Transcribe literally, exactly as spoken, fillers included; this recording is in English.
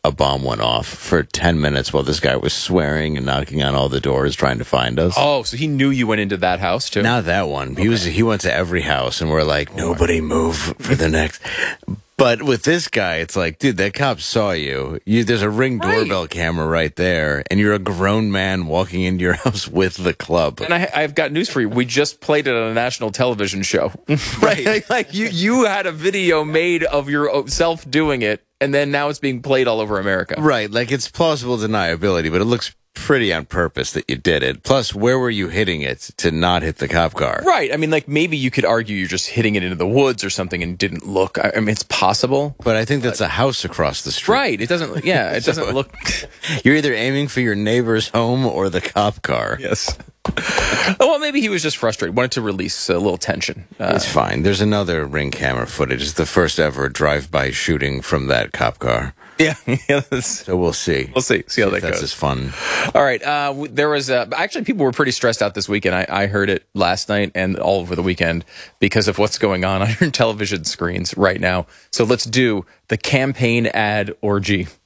a bomb went off for ten minutes while this guy was swearing and knocking on all the doors trying to find us. Oh, so he knew you went into that house too? Not that one. Okay. He was he went to every house, and we're like, nobody move for the next. But with this guy, it's like, dude, that cop saw you. you there's a Ring doorbell right. camera right there, and you're a grown man walking into your house with the club. And I, I've got news for you. We just played it on a national television show. Right? like, like you, you had a video made of yourself doing it, and then now it's being played all over America. Right. Like, it's plausible deniability, but it looks pretty on purpose that you did it. Plus, where were you hitting it to not hit the cop car? Right. I mean, like, maybe you could argue you're just hitting it into the woods or something and didn't look. I mean, it's possible. But I think that's a house across the street. Right. It doesn't, yeah, it doesn't so, look. You're either aiming for your neighbor's home or the cop car. Yes. Oh, well, maybe he was just frustrated, wanted to release a little tension. Uh, it's fine. There's another Ring camera footage. It's the first ever drive-by shooting from that cop car. Yeah, yeah. So we'll see. We'll see. See how see that that's goes. That's as fun. All right. Uh, there was uh, actually people were pretty stressed out this weekend. I, I heard it last night and all over the weekend because of what's going on on your television screens right now. So let's do the campaign ad orgy.